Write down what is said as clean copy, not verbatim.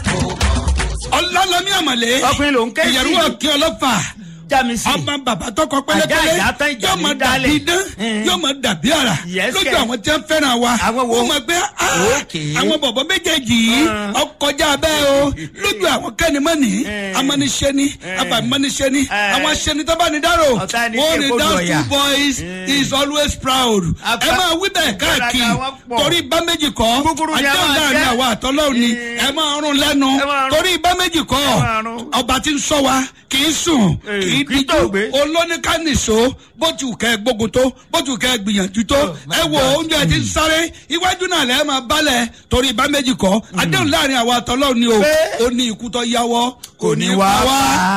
ọlọ́lọ́mí àmọ̀lé ọkùnrin ló ń ké sí ìyẹ̀rú ọ̀kẹ́ ọlọ́fà jámísì ọmọ bàbá tọkọ pẹ̀lẹ́pẹ̀lẹ́ yóò mọ dàbí idán yóò mọ dàbí ara lójú àwọn tí wọn fẹ́ràn wa wọn mọ pé àwọn bọ̀bọ̀ méjèèjì yìí ọkọjá bẹ́ẹ̀ o lójú àwọn kẹ́nìmọ́nì amọ́niṣẹ́ni abàmọ́niṣẹ́ni àwọn aṣẹ́ni tó bá ní dárò wọn ní those two boys is always proud ẹ máa wí bẹ́ẹ̀ káàkiri torí bá méjì kọ́ àdéhùn láàrin àwa àtọ́lọ́run ni ẹ máa rún lẹ́nu torí bá méjì kọ́ ọba tí ń sọ wa kì í sùn kì í díjú olóníkànnìṣó bójú kẹ gbógun tó bójú kẹ gbìyànjú tó ẹ wo oúnjẹ tí ń sáré iwájú náà lẹ́ẹ̀ máa balẹ̀ torí bá méjì kọ́ àdéhùn láàrin àwa àtọ́lọ́run ni o ó ní ikú tó yáwọ́ kò ní wá wá.